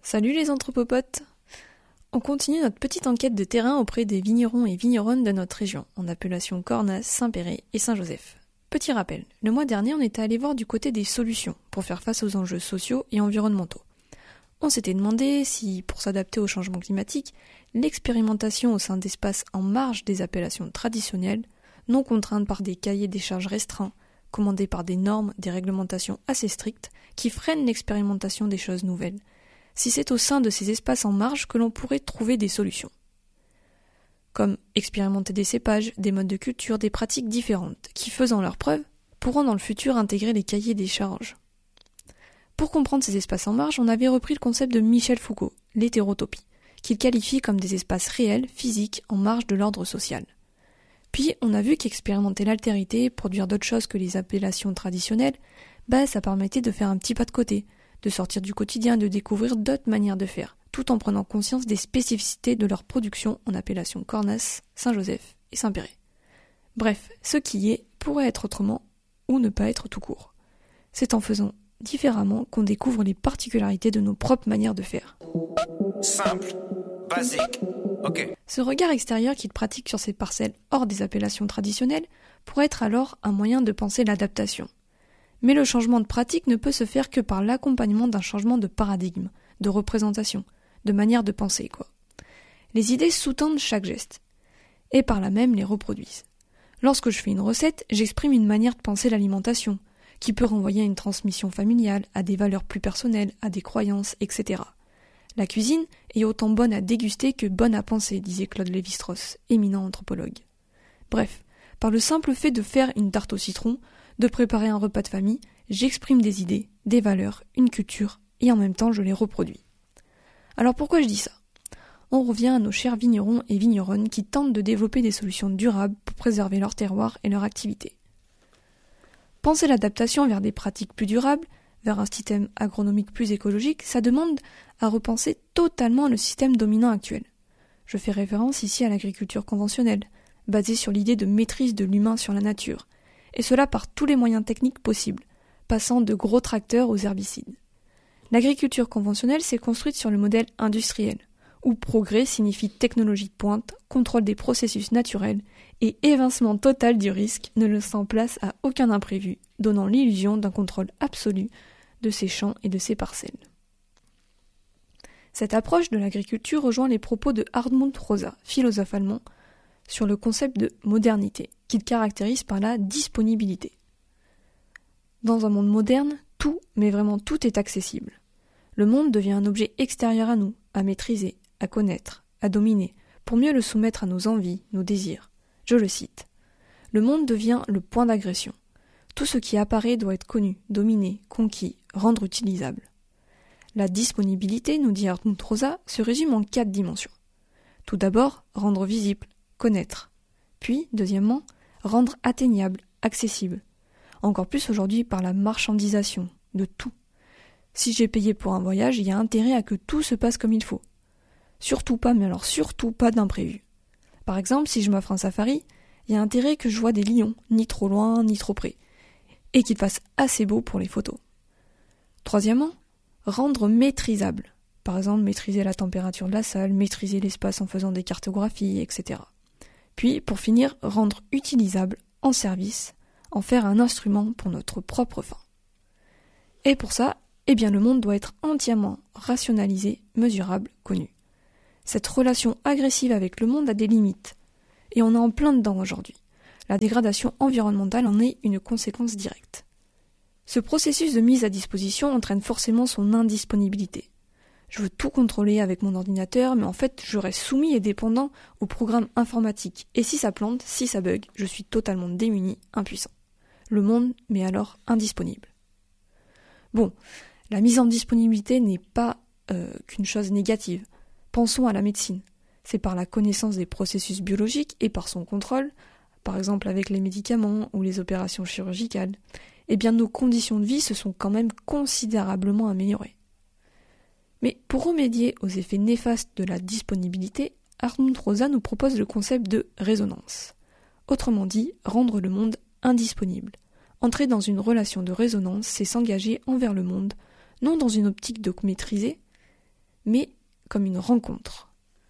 Salut les anthropopotes! On continue notre petite enquête de terrain auprès des vignerons et vigneronnes de notre région, en appellation Cornas, Saint-Péray et Saint-Joseph. Petit rappel, le mois dernier on était allé voir du côté des solutions pour faire face aux enjeux sociaux et environnementaux. On s'était demandé si, pour s'adapter au changement climatique, l'expérimentation au sein d'espaces en marge des appellations traditionnelles, non contraintes par des cahiers des charges restreints, commandées par des normes, des réglementations assez strictes, qui freinent l'expérimentation des choses nouvelles, si c'est au sein de ces espaces en marge que l'on pourrait trouver des solutions. Comme expérimenter des cépages, des modes de culture, des pratiques différentes, qui, faisant leurs preuves, pourront dans le futur intégrer les cahiers des charges. Pour comprendre ces espaces en marge, on avait repris le concept de Michel Foucault, l'hétérotopie, qu'il qualifie comme des espaces réels, physiques, en marge de l'ordre social. Puis, on a vu qu'expérimenter l'altérité, produire d'autres choses que les appellations traditionnelles, ça permettait de faire un petit pas de côté, de sortir du quotidien, de découvrir d'autres manières de faire, tout en prenant conscience des spécificités de leur production en appellation Cornas, Saint-Joseph et Saint-Péray. Bref, ce qui est pourrait être autrement ou ne pas être tout court. C'est en faisant différemment qu'on découvre les particularités de nos propres manières de faire. Simple, basique, ok. Ce regard extérieur qu'il pratique sur ces parcelles hors des appellations traditionnelles pourrait être alors un moyen de penser l'adaptation. Mais le changement de pratique ne peut se faire que par l'accompagnement d'un changement de paradigme, de représentation, de manière de penser, quoi. Les idées sous-tendent chaque geste, et par là même les reproduisent. Lorsque je fais une recette, j'exprime une manière de penser l'alimentation, qui peut renvoyer à une transmission familiale, à des valeurs plus personnelles, à des croyances, etc. La cuisine est autant bonne à déguster que bonne à penser, disait Claude Lévi-Strauss, éminent anthropologue. Bref, par le simple fait de faire une tarte au citron, de préparer un repas de famille, j'exprime des idées, des valeurs, une culture, et en même temps je les reproduis. Alors pourquoi je dis ça ? On revient à nos chers vignerons et vigneronnes qui tentent de développer des solutions durables pour préserver leur terroir et leur activité. Penser l'adaptation vers des pratiques plus durables, vers un système agronomique plus écologique, ça demande à repenser totalement le système dominant actuel. Je fais référence ici à l'agriculture conventionnelle, basée sur l'idée de maîtrise de l'humain sur la nature, et cela par tous les moyens techniques possibles, passant de gros tracteurs aux herbicides. L'agriculture conventionnelle s'est construite sur le modèle industriel, où progrès signifie technologie de pointe, contrôle des processus naturels et évincement total du risque, ne laissant place à aucun imprévu, donnant l'illusion d'un contrôle absolu de ses champs et de ses parcelles. Cette approche de l'agriculture rejoint les propos de Hartmut Rosa, philosophe allemand, sur le concept de modernité, qu'il caractérise par la disponibilité. Dans un monde moderne, tout, mais vraiment tout est accessible. Le monde devient un objet extérieur à nous, à maîtriser, à connaître, à dominer, pour mieux le soumettre à nos envies, nos désirs. Je le cite. Le monde devient le point d'agression. Tout ce qui apparaît doit être connu, dominé, conquis, rendre utilisable. La disponibilité, nous dit Hartmut Rosa, se résume en 4 dimensions. Tout d'abord, rendre visible, connaître. Puis, deuxièmement, rendre atteignable, accessible. Encore plus aujourd'hui par la marchandisation de tout. Si j'ai payé pour un voyage, il y a intérêt à que tout se passe comme il faut. Surtout pas, mais alors surtout pas d'imprévu. Par exemple, si je m'offre un safari, il y a intérêt que je vois des lions, ni trop loin, ni trop près, et qu'il fasse assez beau pour les photos. Troisièmement, rendre maîtrisable. Par exemple, maîtriser la température de la salle, maîtriser l'espace en faisant des cartographies, etc. Puis, pour finir, rendre utilisable, en service, en faire un instrument pour notre propre fin. Et pour ça, le monde doit être entièrement rationalisé, mesurable, connu. Cette relation agressive avec le monde a des limites, et on est en plein dedans aujourd'hui. La dégradation environnementale en est une conséquence directe. Ce processus de mise à disposition entraîne forcément son indisponibilité. Je veux tout contrôler avec mon ordinateur, mais en fait, je reste soumis et dépendant au programme informatique. Et si ça plante, si ça bug, je suis totalement démuni, impuissant. Le monde m'est alors indisponible. Bon, la mise en disponibilité n'est pas qu'une chose négative. Pensons à la médecine. C'est par la connaissance des processus biologiques et par son contrôle, par exemple avec les médicaments ou les opérations chirurgicales, nos conditions de vie se sont quand même considérablement améliorées. Mais pour remédier aux effets néfastes de la disponibilité, Hartmut Rosa nous propose le concept de résonance. Autrement dit, rendre le monde indisponible. Entrer dans une relation de résonance, c'est s'engager envers le monde, non dans une optique de maîtriser, mais comme une rencontre.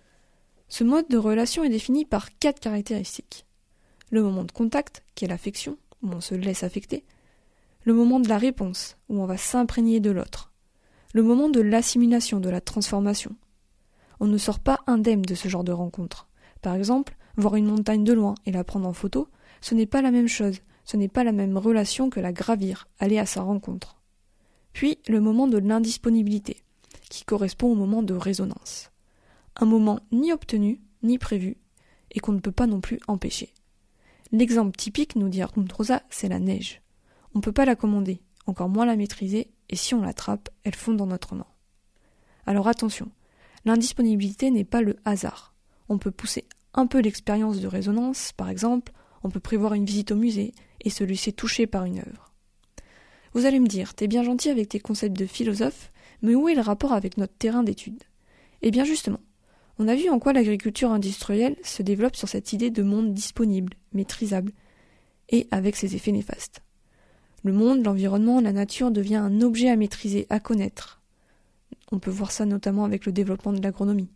Ce mode de relation est défini par 4 caractéristiques. Le moment de contact, qui est l'affection, où on se laisse affecter. Le moment de la réponse, où on va s'imprégner de l'autre. Le moment de l'assimilation, de la transformation. On ne sort pas indemne de ce genre de rencontre. Par exemple, voir une montagne de loin et la prendre en photo, ce n'est pas la même chose, ce n'est pas la même relation que la gravir, aller à sa rencontre. Puis, le moment de l'indisponibilité, qui correspond au moment de résonance. Un moment ni obtenu, ni prévu, et qu'on ne peut pas non plus empêcher. L'exemple typique, nous dit Hartmut Rosa, c'est la neige. On ne peut pas la commander, encore moins la maîtriser, et si on l'attrape, elle fond dans notre main. Alors attention, l'indisponibilité n'est pas le hasard. On peut pousser un peu l'expérience de résonance, par exemple, on peut prévoir une visite au musée et se laisser toucher par une œuvre. Vous allez me dire, t'es bien gentil avec tes concepts de philosophe, mais où est le rapport avec notre terrain d'étude ? Eh bien justement, on a vu en quoi l'agriculture industrielle se développe sur cette idée de monde disponible, maîtrisable, et avec ses effets néfastes. Le monde, l'environnement, la nature devient un objet à maîtriser, à connaître. On peut voir ça notamment avec le développement de l'agronomie.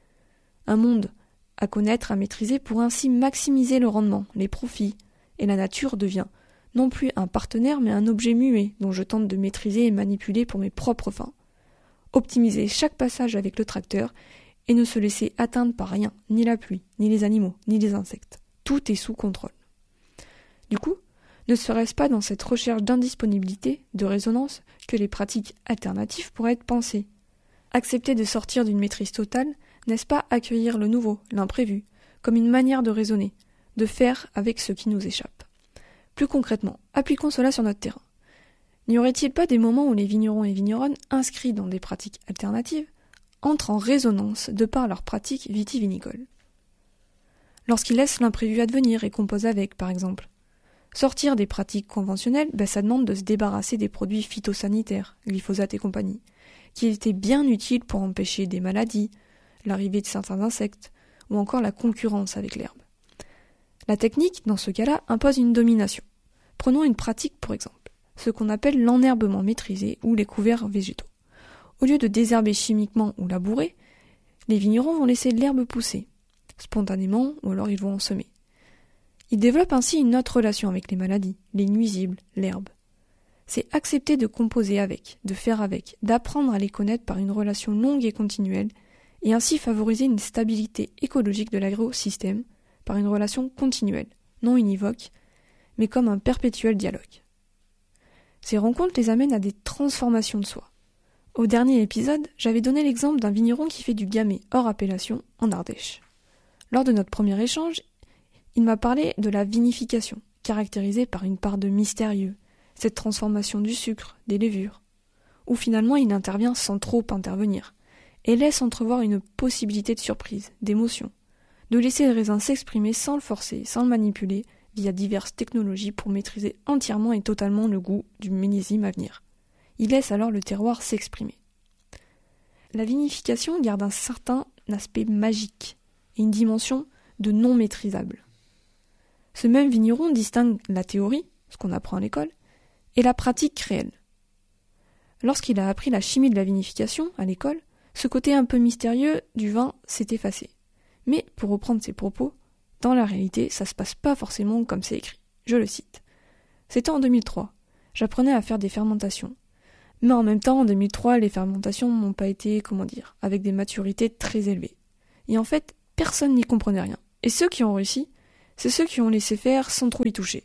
Un monde à connaître, à maîtriser pour ainsi maximiser le rendement, les profits, et la nature devient non plus un partenaire mais un objet muet dont je tente de maîtriser et manipuler pour mes propres fins. Optimiser chaque passage avec le tracteur et ne se laisser atteindre par rien, ni la pluie, ni les animaux, ni les insectes. Tout est sous contrôle. Du coup, ne serait-ce pas dans cette recherche d'indisponibilité, de résonance, que les pratiques alternatives pourraient être pensées ? Accepter de sortir d'une maîtrise totale, n'est-ce pas accueillir le nouveau, l'imprévu, comme une manière de raisonner, de faire avec ce qui nous échappe ? Plus concrètement, appliquons cela sur notre terrain. N'y aurait-il pas des moments où les vignerons et vigneronnes, inscrits dans des pratiques alternatives, entrent en résonance de par leurs pratiques vitivinicoles ? Lorsqu'ils laissent l'imprévu advenir et composent avec, par exemple. Sortir des pratiques conventionnelles, ça demande de se débarrasser des produits phytosanitaires, glyphosate et compagnie, qui étaient bien utiles pour empêcher des maladies, l'arrivée de certains insectes, ou encore la concurrence avec l'herbe. La technique, dans ce cas-là, impose une domination. Prenons une pratique pour exemple, ce qu'on appelle l'enherbement maîtrisé ou les couverts végétaux. Au lieu de désherber chimiquement ou labourer, les vignerons vont laisser l'herbe pousser, spontanément ou alors ils vont en semer. Ils développent ainsi une autre relation avec les maladies, les nuisibles, l'herbe. C'est accepter de composer avec, de faire avec, d'apprendre à les connaître par une relation longue et continuelle, et ainsi favoriser une stabilité écologique de l'agrosystème par une relation continuelle, non univoque, mais comme un perpétuel dialogue. Ces rencontres les amènent à des transformations de soi. Au dernier épisode, j'avais donné l'exemple d'un vigneron qui fait du gamay hors appellation en Ardèche. Lors de notre premier échange, il m'a parlé de la vinification, caractérisée par une part de mystérieux, cette transformation du sucre, des levures, où finalement il intervient sans trop intervenir, et laisse entrevoir une possibilité de surprise, d'émotion, de laisser le raisin s'exprimer sans le forcer, sans le manipuler, via diverses technologies pour maîtriser entièrement et totalement le goût du millésime à venir. Il laisse alors le terroir s'exprimer. La vinification garde un certain aspect magique et une dimension de non maîtrisable. Ce même vigneron distingue la théorie, ce qu'on apprend à l'école, et la pratique réelle. Lorsqu'il a appris la chimie de la vinification à l'école, ce côté un peu mystérieux du vin s'est effacé. Mais, pour reprendre ses propos, dans la réalité, ça se passe pas forcément comme c'est écrit. Je le cite. C'était en 2003. J'apprenais à faire des fermentations. Mais en même temps, en 2003, les fermentations n'ont pas été, avec des maturités très élevées. Et en fait, personne n'y comprenait rien. Et ceux qui ont réussi, c'est ceux qui ont laissé faire sans trop y toucher.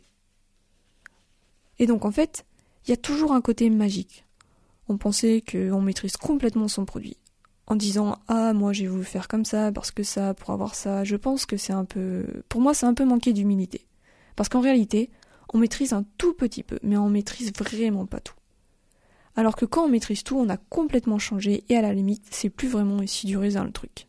Et donc en fait, il y a toujours un côté magique. On pensait qu'on maîtrise complètement son produit. En disant « Ah, moi j'ai voulu faire comme ça, parce que ça, pour avoir ça », je pense que pour moi c'est un peu manquer d'humilité. Parce qu'en réalité, on maîtrise un tout petit peu, mais on maîtrise vraiment pas tout. Alors que quand on maîtrise tout, on a complètement changé, et à la limite, c'est plus vraiment ici du raisin le truc.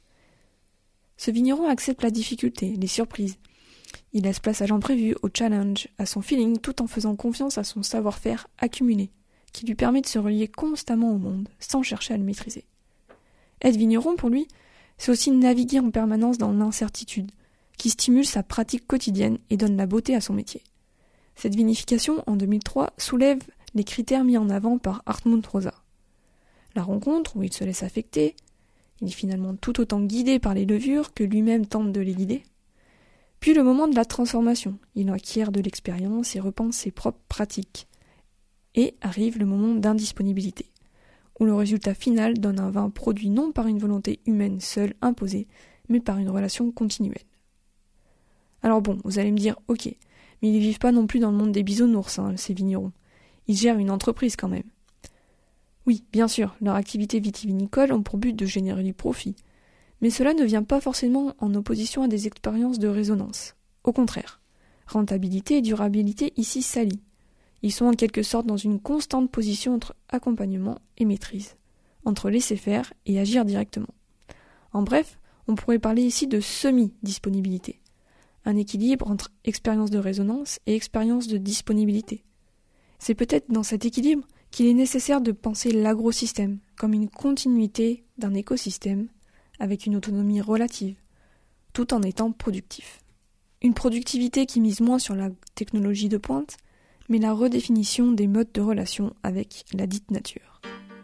Ce vigneron accepte la difficulté, les surprises. Il laisse place à l'imprévu, au challenge, à son feeling, tout en faisant confiance à son savoir-faire accumulé, qui lui permet de se relier constamment au monde, sans chercher à le maîtriser. Être vigneron, pour lui, c'est aussi naviguer en permanence dans l'incertitude, qui stimule sa pratique quotidienne et donne la beauté à son métier. Cette vinification, en 2003, soulève les critères mis en avant par Hartmut Rosa. la rencontre où il se laisse affecter, il est finalement tout autant guidé par les levures que lui-même tente de les guider. Puis le moment de la transformation, il acquiert de l'expérience et repense ses propres pratiques. Et arrive le moment d'indisponibilité, où le résultat final donne un vin produit non par une volonté humaine seule imposée, mais par une relation continuelle. Alors bon, vous allez me dire, ok, mais ils ne vivent pas non plus dans le monde des bisounours, ces vignerons. Ils gèrent une entreprise quand même. Oui, bien sûr, leur activité vitivinicole ont pour but de générer du profit, mais cela ne vient pas forcément en opposition à des expériences de résonance. Au contraire, rentabilité et durabilité ici s'allient. Ils sont en quelque sorte dans une constante position entre accompagnement et maîtrise, entre laisser faire et agir directement. En bref, on pourrait parler ici de semi-disponibilité, un équilibre entre expérience de résonance et expérience de disponibilité. C'est peut-être dans cet équilibre qu'il est nécessaire de penser l'agrosystème comme une continuité d'un écosystème avec une autonomie relative, tout en étant productif. Une productivité qui mise moins sur la technologie de pointe, mais la redéfinition des modes de relation avec la dite nature.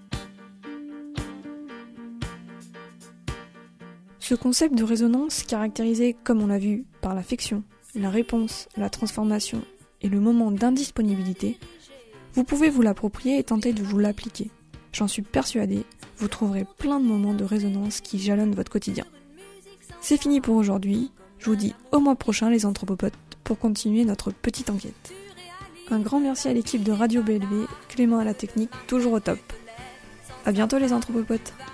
Ce concept de résonance, caractérisé, comme on l'a vu, par l'affection, la réponse, la transformation et le moment d'indisponibilité, vous pouvez vous l'approprier et tenter de vous l'appliquer. J'en suis persuadée, vous trouverez plein de moments de résonance qui jalonnent votre quotidien. C'est fini pour aujourd'hui, je vous dis au mois prochain les anthropopotes pour continuer notre petite enquête. Un grand merci à l'équipe de Radio BLV, Clément à la technique, toujours au top. À bientôt les anthropopotes.